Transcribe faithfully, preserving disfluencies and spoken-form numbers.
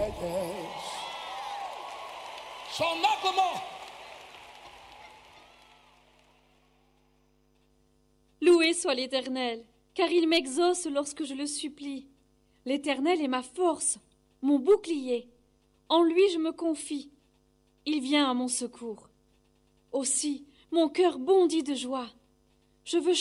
yes. Son argument. Loué soit l'Éternel, car il m'exauce lorsque je le supplie. L'Éternel est ma force, mon bouclier. En lui je me confie. Il vient à mon secours. Aussi, mon cœur bondit de joie. Je veux